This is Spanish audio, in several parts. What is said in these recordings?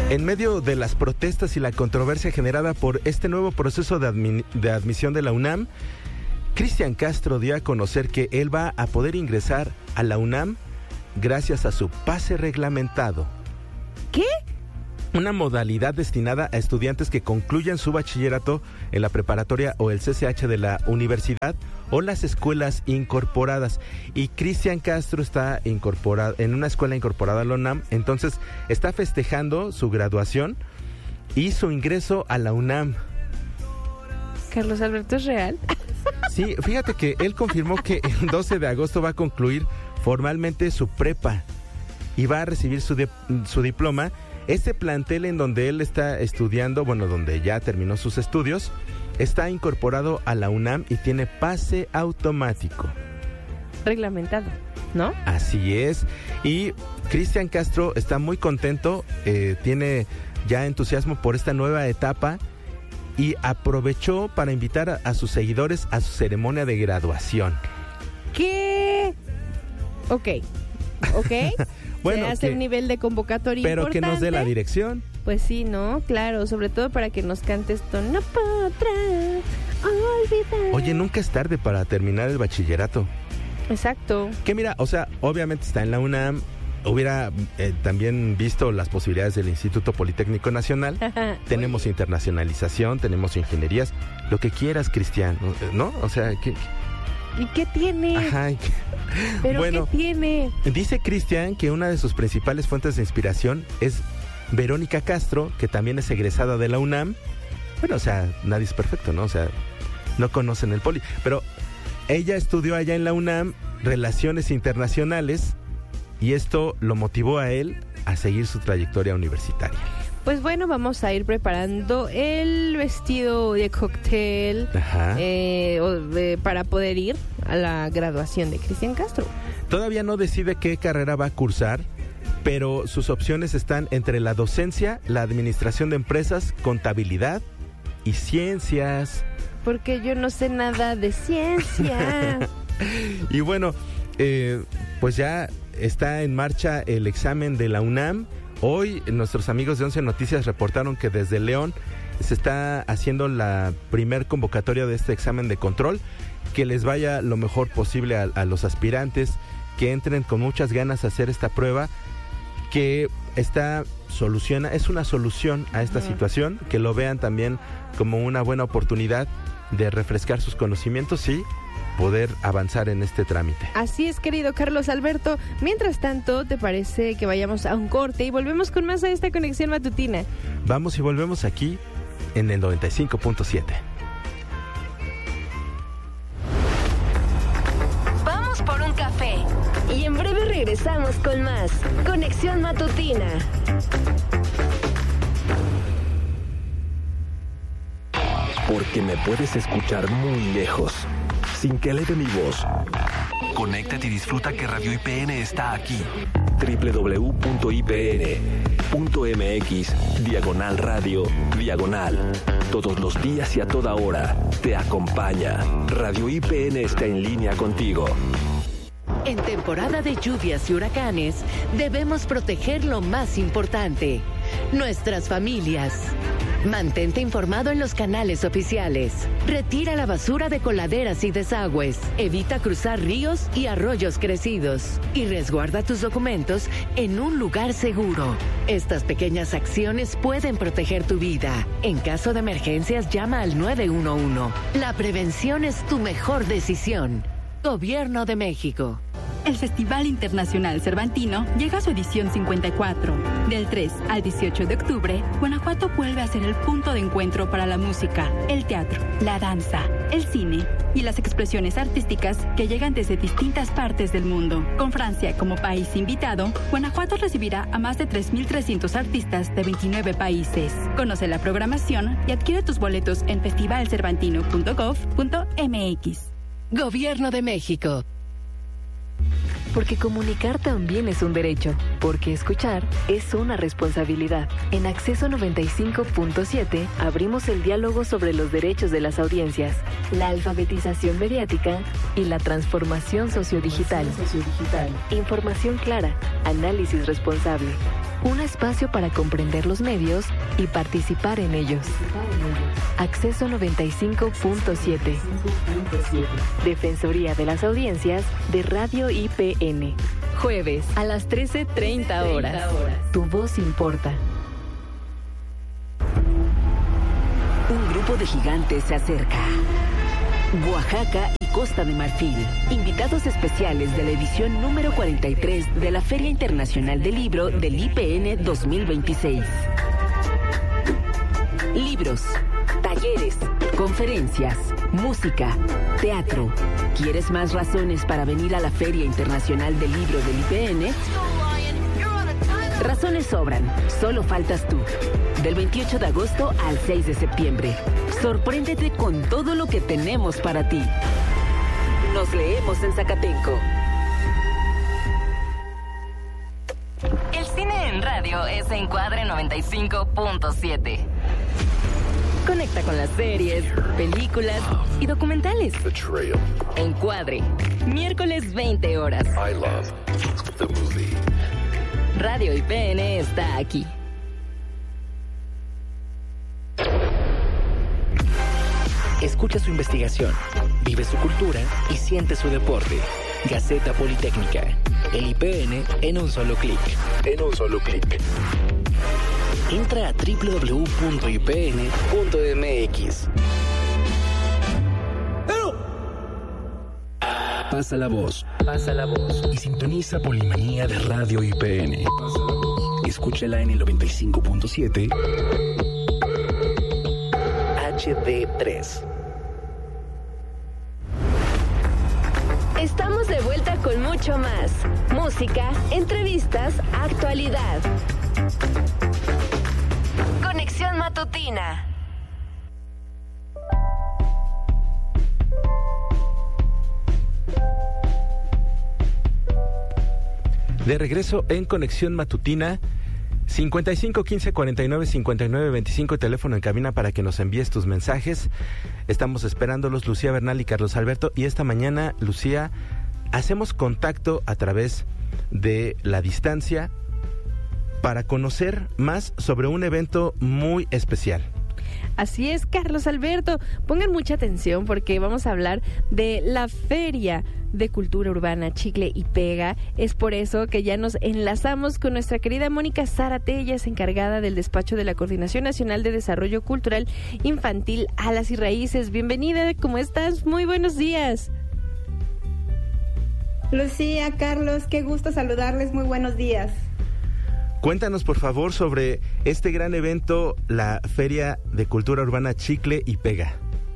En medio de las protestas y la controversia generada por este nuevo proceso de admisión de la UNAM, Cristian Castro dio a conocer que él va a poder ingresar a la UNAM gracias a su pase reglamentado. ¿Qué? Una modalidad destinada a estudiantes que concluyan su bachillerato en la preparatoria o el CCH de la universidad o las escuelas incorporadas. Y Cristian Castro está incorporado en una escuela incorporada a la UNAM, entonces está festejando su graduación y su ingreso a la UNAM. ¿Carlos Alberto es real? Sí, fíjate que él confirmó que el 12 de agosto va a concluir formalmente su prepa y va a recibir su diploma. Este plantel en donde él está estudiando, bueno, donde ya terminó sus estudios, está incorporado a la UNAM y tiene pase automático. Reglamentado, ¿no? Así es. Y Cristian Castro está muy contento, tiene ya entusiasmo por esta nueva etapa y aprovechó para invitar a sus seguidores a su ceremonia de graduación. ¿Qué? Ok. Bueno, se hace un nivel de convocatoria pero importante. que nos dé la dirección. Pues sí, ¿no? Claro, sobre todo para que nos cantes esto. No podrás olvidar. Oye, nunca es tarde para terminar el bachillerato. Exacto. Que mira, o sea, obviamente está en la UNAM. Hubiera también visto las posibilidades del Instituto Politécnico Nacional. Tenemos internacionalización, tenemos ingenierías. Lo que quieras, Cristian, ¿no? O sea, ¿qué? ¿Y qué tiene? Ajá. ¿Pero bueno, qué tiene? Dice Cristian que una de sus principales fuentes de inspiración es Verónica Castro, que también es egresada de la UNAM. Bueno, o sea, nadie es perfecto, ¿no? O sea, no conocen el poli. Pero ella estudió allá en la UNAM Relaciones Internacionales y esto lo motivó a él a seguir su trayectoria universitaria. Pues bueno, vamos a ir preparando el vestido de cóctel para poder ir a la graduación de Cristian Castro. Todavía no decide qué carrera va a cursar, pero sus opciones están entre la docencia, la administración de empresas, contabilidad y ciencias. Porque yo no sé nada de ciencia. Y bueno, pues ya está en marcha el examen de la UNAM. Hoy nuestros amigos de 11 Noticias reportaron que desde León se está haciendo la primer convocatoria de este examen de control. Que les vaya lo mejor posible a los aspirantes, que entren con muchas ganas a hacer esta prueba, que es una solución a esta situación, que lo vean también como una buena oportunidad de refrescar sus conocimientos y poder avanzar en este trámite. Así es, querido Carlos Alberto. Mientras tanto, ¿te parece que vayamos a un corte y volvemos con más a esta conexión matutina? Vamos y volvemos aquí en el 95.7. Vamos por un café y en breve regresamos con más Conexión Matutina. Porque me puedes escuchar muy lejos, sin que eleve mi voz. Conéctate y disfruta que Radio IPN está aquí. www.ipn.mx/radio/. Todos los días y a toda hora te acompaña. Radio IPN está en línea contigo. En temporada de lluvias y huracanes, debemos proteger lo más importante: nuestras familias. Mantente informado en los canales oficiales. Retira la basura de coladeras y desagües. Evita cruzar ríos y arroyos crecidos. Y resguarda tus documentos en un lugar seguro. Estas pequeñas acciones pueden proteger tu vida. En caso de emergencias, llama al 911. La prevención es tu mejor decisión. Gobierno de México. El Festival Internacional Cervantino llega a su edición 54. Del 3 al 18 de octubre, Guanajuato vuelve a ser el punto de encuentro para la música, el teatro, la danza, el cine y las expresiones artísticas que llegan desde distintas partes del mundo. Con Francia como país invitado, Guanajuato recibirá a más de 3.300 artistas de 29 países. Conoce la programación y adquiere tus boletos en festivalcervantino.gov.mx. Gobierno de México. Porque comunicar también es un derecho, porque escuchar es una responsabilidad. En Acceso 95.7 abrimos el diálogo sobre los derechos de las audiencias, la alfabetización mediática y la transformación sociodigital. Información clara, análisis responsable. Un espacio para comprender los medios y participar en ellos. Acceso 95.7. Defensoría de las Audiencias de Radio IPN. Jueves a las 13:30 horas. Tu voz importa. Un grupo de gigantes se acerca. Oaxaca y Costa de Marfil. Invitados especiales de la edición número 43 de la Feria Internacional del Libro del IPN 2026. Libros, talleres, conferencias, música, teatro. ¿Quieres más razones para venir a la Feria Internacional del Libro del IPN? Razones sobran, solo faltas tú. Del 28 de agosto al 6 de septiembre. Sorpréndete con todo lo que tenemos para ti. Nos leemos en Zacatenco. El cine en radio es Encuadre 95.7. Conecta con las series, películas y documentales. Encuadre, miércoles 20 horas. I love the movie. Radio IPN está aquí. Escucha su investigación, vive su cultura y siente su deporte. Gaceta Politécnica. El IPN en un solo clic. En un solo clic. Entra a www.ipn.mx. Pasa la voz. Pasa la voz. Y sintoniza Polimanía de Radio IPN. Escúchala en el 95.7. HD3. Estamos de vuelta con mucho más. Música, entrevistas, actualidad. Conexión Matutina. De regreso en Conexión Matutina, 55 15 49 59 25, teléfono en cabina para que nos envíes tus mensajes. Estamos esperándolos, Lucía Bernal y Carlos Alberto. Y esta mañana, Lucía, hacemos contacto a través de la distancia para conocer más sobre un evento muy especial. Así es, Carlos Alberto. Pongan mucha atención porque vamos a hablar de la Feria de Cultura Urbana Chicle y Pega. Es por eso que ya nos enlazamos con nuestra querida Mónica Zárate. Ella es encargada del despacho de la Coordinación Nacional de Desarrollo Cultural Infantil Alas y Raíces. Bienvenida, ¿cómo estás? Muy buenos días. Lucía, Carlos, qué gusto saludarles. Muy buenos días. Cuéntanos, por favor, sobre este gran evento, la Feria de Cultura Urbana Chicle y Pega.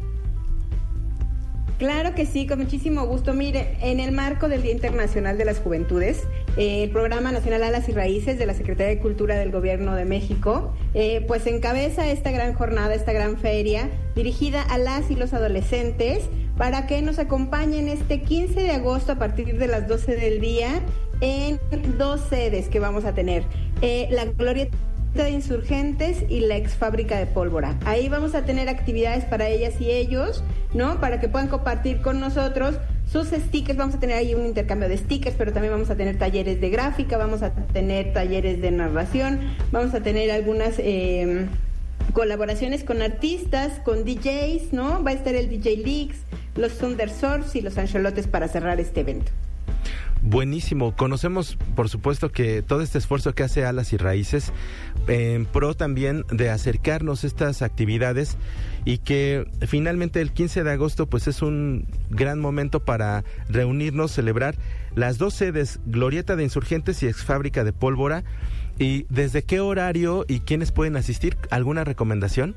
Claro que sí, con muchísimo gusto. Mire, en el marco del Día Internacional de las Juventudes, el Programa Nacional Alas y Raíces de la Secretaría de Cultura del Gobierno de México, pues encabeza esta gran jornada, esta gran feria, dirigida a las y los adolescentes, para que nos acompañen este 15 de agosto a partir de las 12 del día en 2 sedes que vamos a tener. La Glorieta de Insurgentes y la ex fábrica de pólvora. Ahí vamos a tener actividades para ellas y ellos, ¿no? Para que puedan compartir con nosotros sus stickers. Vamos a tener ahí un intercambio de stickers, pero también vamos a tener talleres de gráfica, vamos a tener talleres de narración, vamos a tener algunas colaboraciones con artistas, con DJs, ¿no? Va a estar el DJ Leaks, los Thunderswords y los Ancholotes para cerrar este evento. Buenísimo. Conocemos, por supuesto, que todo este esfuerzo que hace Alas y Raíces en pro también de acercarnos a estas actividades, y que finalmente el 15 de agosto pues es un gran momento para reunirnos, celebrar las 2 sedes, Glorieta de Insurgentes y ex fábrica de pólvora. ¿Y desde qué horario y quiénes pueden asistir? ¿Alguna recomendación?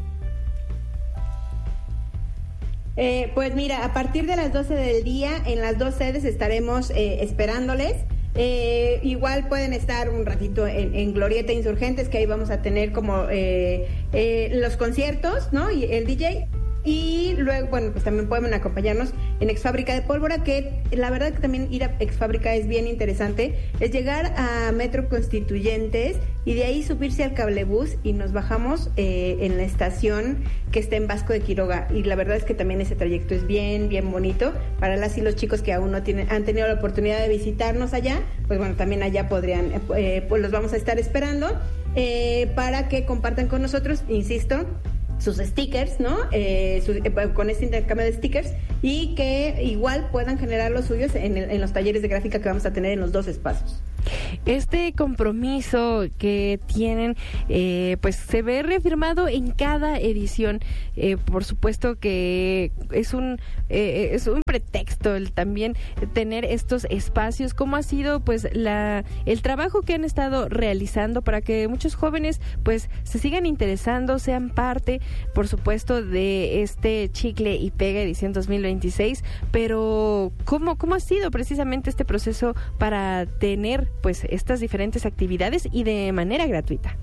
Pues mira, a partir de las 12 del día, en las 2 sedes estaremos esperándoles. Igual pueden estar un ratito en Glorieta Insurgentes, que ahí vamos a tener como los conciertos, ¿no? Y el DJ. Y luego, bueno, pues también pueden acompañarnos en Exfábrica de Pólvora, que la verdad que también ir a Exfábrica es bien interesante. Es llegar a Metro Constituyentes y de ahí subirse al cablebús y nos bajamos en la estación que está en Vasco de Quiroga. Y la verdad es que también ese trayecto es bien, bien bonito. Para las y los chicos que aún no han tenido la oportunidad de visitarnos allá, pues bueno, también allá podrían, pues los vamos a estar esperando para que compartan con nosotros, insisto, sus stickers, ¿no? Con este intercambio de stickers, y que igual puedan generar los suyos en los talleres de gráfica que vamos a tener en los 2 espacios. Este compromiso que tienen, pues se ve reafirmado en cada edición. Por supuesto que es un pretexto el también tener estos espacios. ¿Cómo ha sido pues el trabajo que han estado realizando para que muchos jóvenes pues se sigan interesando, sean parte, por supuesto, de este Chicle y Pega edición 2026? Pero ¿cómo ha sido precisamente este proceso para tener pues estas diferentes actividades y de manera gratuita?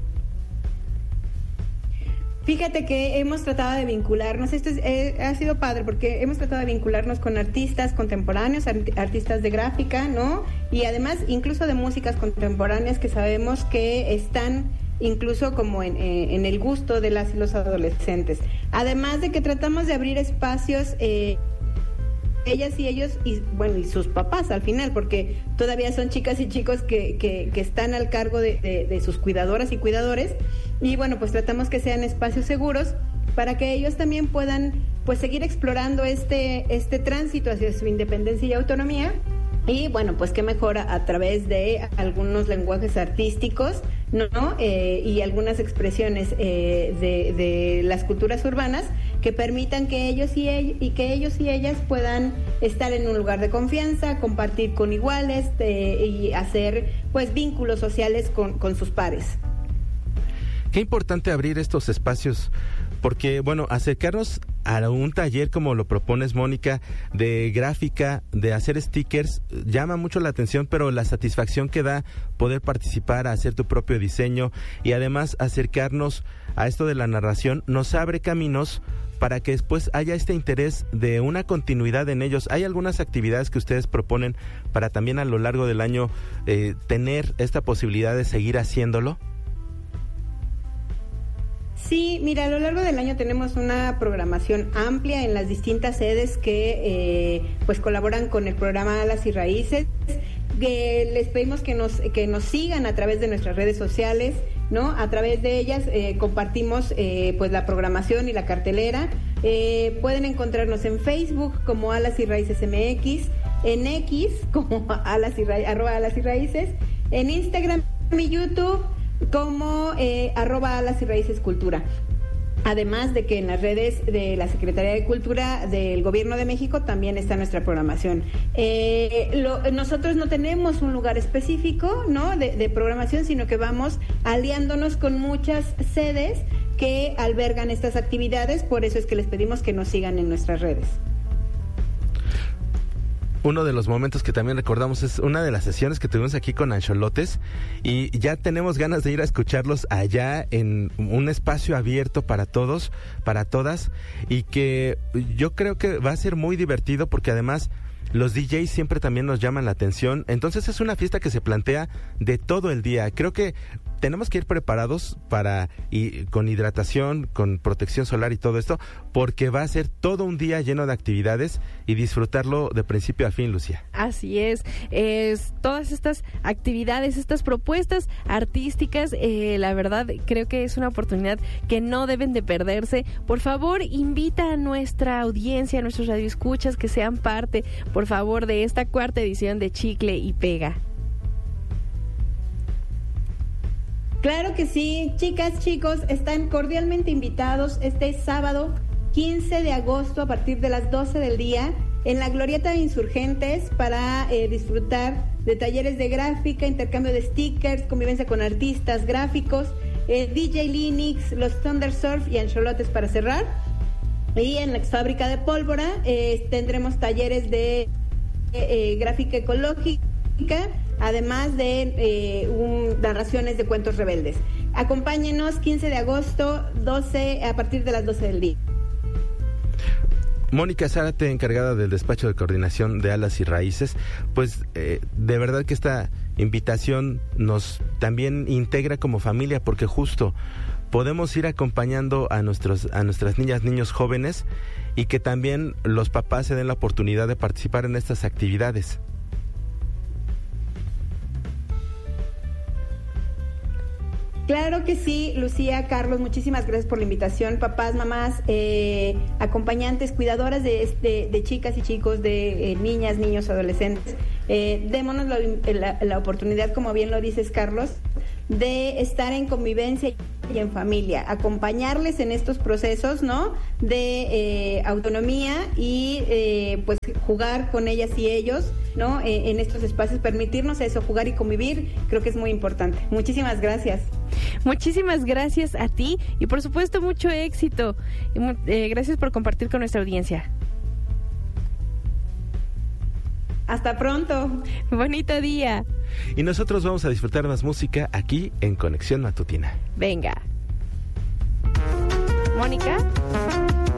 Fíjate que hemos tratado de vincularnos, esto ha sido padre porque hemos tratado de vincularnos con artistas contemporáneos, artistas de gráfica, ¿no? Y además incluso de músicas contemporáneas que sabemos que están incluso como en el gusto de las y los adolescentes. Además de que tratamos de abrir espacios ellas y ellos, y bueno, y sus papás al final, porque todavía son chicas y chicos que están al cargo de sus cuidadoras y cuidadores, y bueno, pues tratamos que sean espacios seguros para que ellos también puedan pues seguir explorando este tránsito hacia su independencia y autonomía. Y bueno, pues qué mejor a través de algunos lenguajes artísticos, ¿no? Y algunas expresiones de las culturas urbanas que permitan que ellos y ellas puedan estar en un lugar de confianza, compartir con iguales y hacer pues vínculos sociales con sus pares. Qué importante abrir estos espacios, porque, bueno, acercarnos a un taller como lo propones, Mónica, de gráfica, de hacer stickers, llama mucho la atención, pero la satisfacción que da poder participar, hacer tu propio diseño y además acercarnos a esto de la narración, nos abre caminos para que después haya este interés de una continuidad en ellos. ¿Hay algunas actividades que ustedes proponen para también a lo largo del año tener esta posibilidad de seguir haciéndolo? Sí, mira, a lo largo del año tenemos una programación amplia en las distintas sedes que pues colaboran con el programa Alas y Raíces. Les pedimos que nos sigan a través de nuestras redes sociales, ¿no? A través de ellas compartimos pues la programación y la cartelera. Pueden encontrarnos en Facebook como Alas y Raíces MX, en X como @Alas y Raíces, en Instagram y YouTube como @Alas y Raíces Cultura. Además de que en las redes de la Secretaría de Cultura del Gobierno de México también está nuestra programación. Nosotros no tenemos un lugar específico, ¿no? de programación, sino que vamos aliándonos con muchas sedes que albergan estas actividades, por eso es que les pedimos que nos sigan en nuestras redes. Uno de los momentos que también recordamos es una de las sesiones que tuvimos aquí con Ancholotes, y ya tenemos ganas de ir a escucharlos allá en un espacio abierto para todos, para todas, y que yo creo que va a ser muy divertido porque además los DJs siempre también nos llaman la atención. Entonces es una fiesta que se plantea de todo el día. Creo que tenemos que ir preparados con hidratación, con protección solar y todo esto, porque va a ser todo un día lleno de actividades y disfrutarlo de principio a fin, Lucía. Así es todas estas actividades, estas propuestas artísticas, la verdad creo que es una oportunidad que no deben de perderse. Por favor, invita a nuestra audiencia, a nuestros radioescuchas que sean parte, por favor, de esta 4ª edición de Chicle y Pega. Claro que sí, chicas, chicos, están cordialmente invitados este sábado 15 de agosto a partir de las 12 del día en la Glorieta de Insurgentes para disfrutar de talleres de gráfica, intercambio de stickers, convivencia con artistas gráficos, DJ Linux, los Thunder Surf y Ancholotes para cerrar. Y en la Exfábrica de Pólvora tendremos talleres de gráfica ecológica, además de narraciones de cuentos rebeldes. Acompáñenos 15 de agosto, a partir de las 12 del día. Mónica Zárate, encargada del despacho de coordinación de Alas y Raíces, pues de verdad que esta invitación nos también integra como familia, porque justo podemos ir acompañando a nuestras niñas, niños jóvenes, y que también los papás se den la oportunidad de participar en estas actividades. Claro que sí, Lucía, Carlos, muchísimas gracias por la invitación. Papás, mamás, acompañantes, cuidadoras de chicas y chicos, de niñas, niños, adolescentes, démonos la oportunidad, como bien lo dices, Carlos, de estar en convivencia y en familia, acompañarles en estos procesos, ¿no?, de autonomía y pues jugar con ellas y ellos, ¿no?, en estos espacios, permitirnos eso, jugar y convivir, creo que es muy importante. Muchísimas gracias. Muchísimas gracias a ti y por supuesto mucho éxito. Gracias por compartir con nuestra audiencia. Hasta pronto. Bonito día. Y nosotros vamos a disfrutar más música aquí en Conexión Matutina. Venga. Mónica.